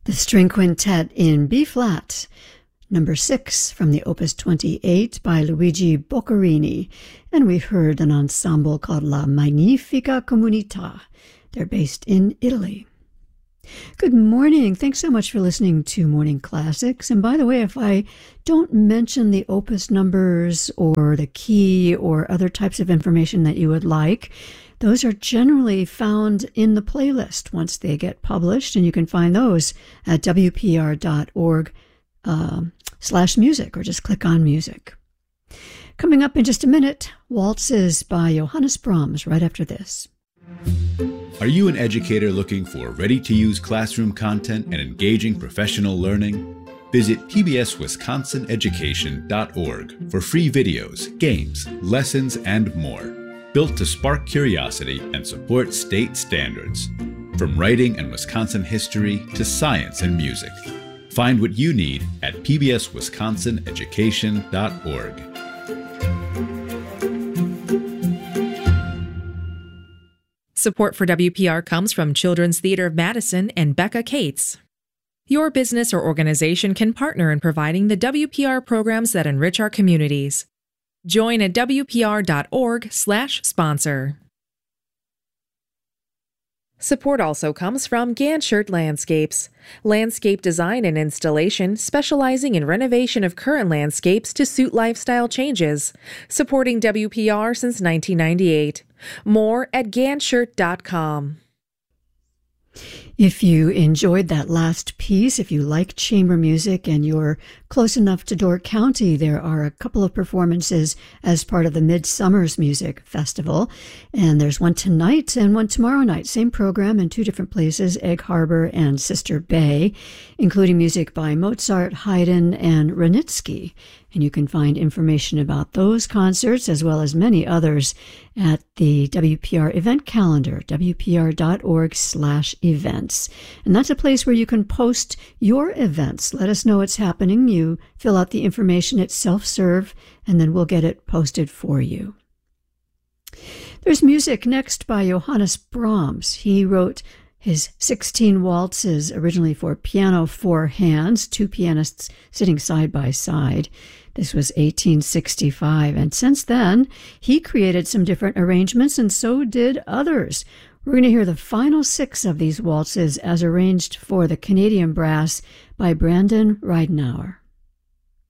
The String Quintet in B-flat, number 6 from the Opus 28 by Luigi Boccherini, and we've heard an ensemble called La Magnifica Comunità. They're based in Italy. Good morning. Thanks so much for listening to Morning Classics. And by the way, if I don't mention the opus numbers or the key or other types of information that you would like, those are generally found in the playlist once they get published, and you can find those at wpr.org/music, or just click on music. Coming up in just a minute, waltzes by Johannes Brahms right after this. Are you an educator looking for ready-to-use classroom content and engaging professional learning? Visit pbswisconsineducation.org for free videos, games, lessons, and more. Built to spark curiosity and support state standards. From writing and Wisconsin history to science and music. Find what you need at pbswisconsineducation.org. Support for WPR comes from Children's Theater of Madison and Becca Cates. Your business or organization can partner in providing the WPR programs that enrich our communities. Join at wpr.org/sponsor. Support also comes from Ganshert Landscapes, landscape design and installation specializing in renovation of current landscapes to suit lifestyle changes, supporting WPR since 1998. More at ganshert.com. If you enjoyed that last piece, if you like chamber music and you're close enough to Door County, there are a couple of performances as part of the Midsummer's Music Festival. And there's one tonight and one tomorrow night. Same program in two different places, Egg Harbor and Sister Bay, including music by Mozart, Haydn, and Wranitzky. And you can find information about those concerts as well as many others at the WPR event calendar, wpr.org/events. And that's a place where you can post your events. Let us know it's happening. You fill out the information. It's self-serve, and then we'll get it posted for you. There's music next by Johannes Brahms. He wrote his 16 waltzes originally for piano 4 hands, 2 pianists sitting side by side. This was 1865, and since then, he created some different arrangements, and so did others. We're going to hear the final 6 of these waltzes as arranged for the Canadian brass by Brandon Ridenour.